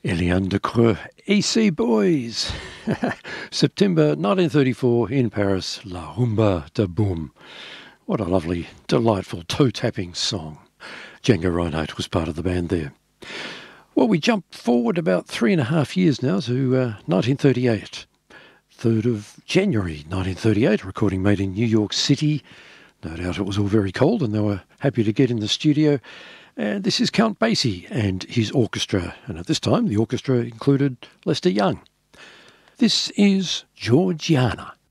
Eliane de Creux, AC Boys. September 1934 in Paris, La Rumba de Boom. What a lovely, delightful toe-tapping song. Django Reinhardt was part of the band there. Well, we jump forward about 3.5 years now to 1938. 3rd of January 1938, a recording made in New York City. No doubt it was all very cold and they were happy to get in the studio. And this is Count Basie and his orchestra. And at this time, the orchestra included Lester Young. This is Georgiana.